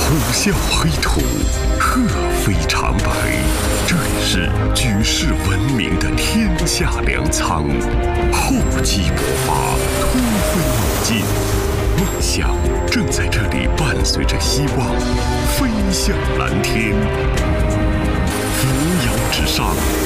虎啸黑土，鹤飞长白。这里是举世闻名的天下粮仓，厚积薄发，突飞猛进。梦想正在这里伴随着希望，飞向蓝天。扶摇直上，